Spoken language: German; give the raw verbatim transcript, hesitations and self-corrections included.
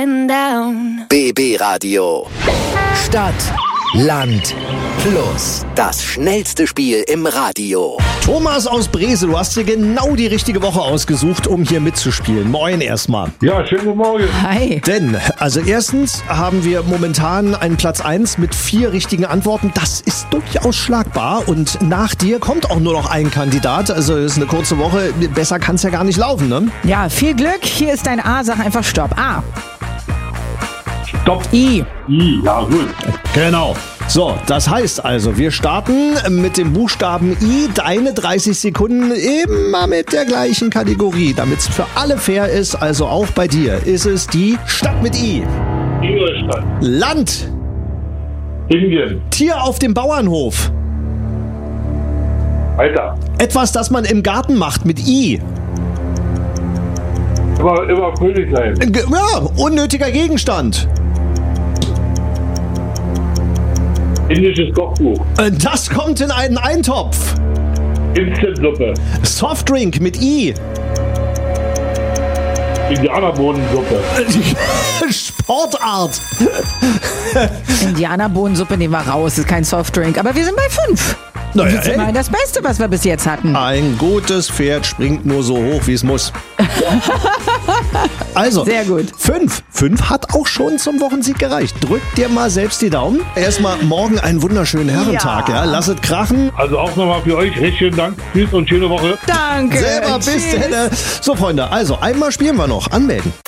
going down. B B Radio. Stadt, Land, Plus. Das schnellste Spiel im Radio. Thomas aus Brese, du hast dir genau die richtige Woche ausgesucht, um hier mitzuspielen. Moin erstmal. Ja, schönen guten Morgen. Hi. Denn, also erstens haben wir momentan einen Platz eins mit vier richtigen Antworten. Das ist durchaus schlagbar. Und nach dir kommt auch nur noch ein Kandidat. Also es ist eine kurze Woche. Besser kann es ja gar nicht laufen, ne? Ja, viel Glück. Hier ist dein A. Sag einfach Stopp. A. Stopp. I. I, ja gut. Genau. So, das heißt also, wir starten mit dem Buchstaben I, deine dreißig Sekunden immer mit der gleichen Kategorie, damit es für alle fair ist, also auch bei dir. Ist es die Stadt mit I? Ingolstadt. Land. Indien. Tier auf dem Bauernhof. Weiter. Etwas, das man im Garten macht mit I. Immer, immer fröhlich sein. Ge- Ja, unnötiger Gegenstand. Indisches Kochbuch. Äh, Das kommt in einen Eintopf. Instant-Suppe. Softdrink mit I. Indianerbohnensuppe. Sportart. Indianerbohnensuppe nehmen wir raus. Ist kein Softdrink. Aber wir sind bei fünf. Naja, Das ist immerhin das Beste, was wir bis jetzt hatten. Ein gutes Pferd springt nur so hoch, wie es muss. Also, Sehr gut. Fünf. Fünf hat auch schon zum Wochensieg gereicht. Drück dir mal selbst die Daumen. Erstmal morgen einen wunderschönen Herrentag. Ja. Ja. Lass es krachen. Also auch nochmal für euch recht schönen Dank. Tschüss und schöne Woche. Danke. Selber bis Tschüss. denn. So, Freunde, also einmal spielen wir noch. Anmelden.